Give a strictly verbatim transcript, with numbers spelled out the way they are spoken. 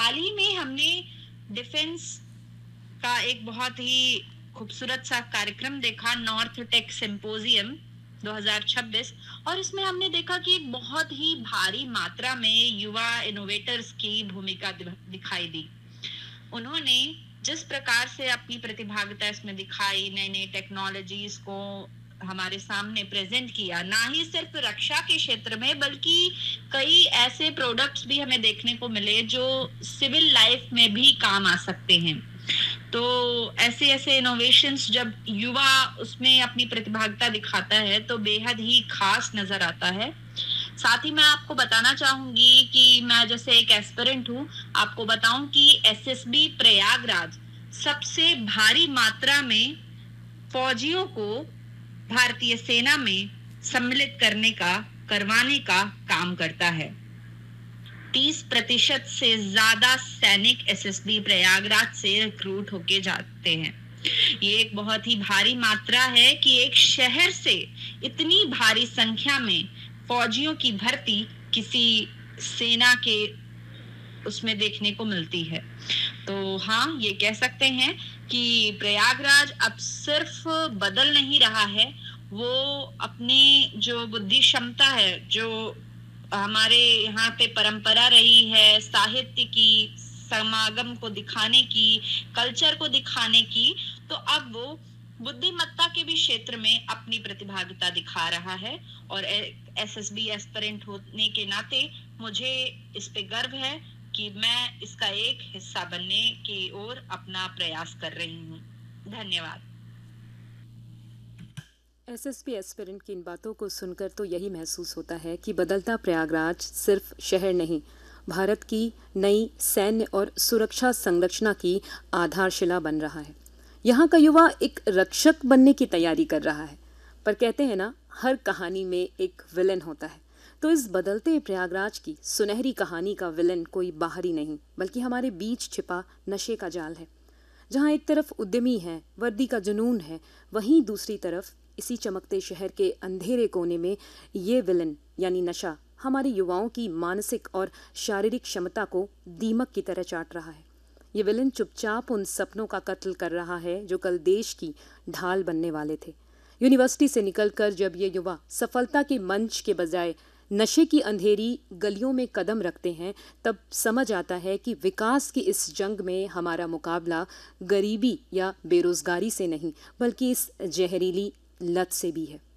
हाल ही में हमने डिफेंस का एक बहुत ही खूबसूरत सा कार्यक्रम देखा, नॉर्थ टेक सिंपोजियम दो हज़ार छब्बीस, और इसमें हमने देखा कि एक बहुत ही भारी मात्रा में युवा इनोवेटर्स की भूमिका दिखाई दी। उन्होंने जिस प्रकार से अपनी प्रतिभागिता इसमें दिखाई, नई नई टेक्नोलॉजीज को हमारे सामने प्रेजेंट किया, ना ही सिर्फ रक्षा के क्षेत्र में बल्कि कई ऐसे प्रोडक्ट्स भी हमें देखने को मिले जो सिविल लाइफ में भी काम आ सकते हैं। तो ऐसे ऐसे इनोवेशंस जब युवा उसमें अपनी प्रतिभागिता दिखाता है तो बेहद ही खास नजर आता है। साथ ही मैं आपको बताना चाहूंगी कि मैं जैसे एक एस्पिरेंट हूँ, आपको बताऊं कि एसएसबी प्रयागराज सबसे भारी मात्रा में फौजियों को भारतीय सेना में सम्मिलित करने का करवाने का काम करता है। तीस प्रतिशत से ज्यादा सैनिक एसएसबी प्रयागराज से रिक्रूट होके जाते हैं। ये एक बहुत ही भारी मात्रा है कि एक शहर से इतनी भारी संख्या में फौजियों की भर्ती किसी सेना के उसमें देखने को मिलती है। तो हाँ, ये कह सकते हैं कि प्रयागराज अब सिर्फ बदल नहीं रहा है, वो अपनी जो बुद्धि क्षमता है, जो हमारे यहाँ पे परंपरा रही है साहित्य की, समागम को दिखाने की, कल्चर को दिखाने की, तो अब वो बुद्धिमत्ता के भी क्षेत्र में अपनी प्रतिभागिता दिखा रहा है। और एसएसबी एस्पिरेंट होने के नाते मुझे इस पे गर्व है कि मैं इसका एक हिस्सा बनने की ओर अपना प्रयास कर रही हूँ। धन्यवाद। एसएसबी एस्पिरेंट की इन बातों को सुनकर तो यही महसूस होता है कि बदलता प्रयागराज सिर्फ शहर नहीं, भारत की नई सैन्य और सुरक्षा संरचना की आधारशिला बन रहा है। यहाँ का युवा एक रक्षक बनने की तैयारी कर रहा है। पर कहते हैं ना, हर कहानी में एक विलेन होता है। तो इस बदलते प्रयागराज की सुनहरी कहानी का विलेन कोई बाहरी नहीं बल्कि हमारे बीच छिपा नशे का जाल है। जहाँ एक तरफ उद्यमी है, वर्दी का जुनून है, वहीं दूसरी तरफ इसी चमकते शहर के अंधेरे कोने में ये विलन यानी नशा हमारे युवाओं की मानसिक और शारीरिक क्षमता को दीमक की तरह चाट रहा है। ये विलन चुपचाप उन सपनों का कत्ल कर रहा है जो कल देश की ढाल बनने वाले थे। यूनिवर्सिटी से निकलकर जब ये युवा सफलता के मंच के बजाय नशे की अंधेरी गलियों में कदम रखते हैं, तब समझ आता है कि विकास की इस जंग में हमारा मुकाबला गरीबी या बेरोजगारी से नहीं बल्कि इस जहरीली लत से भी है।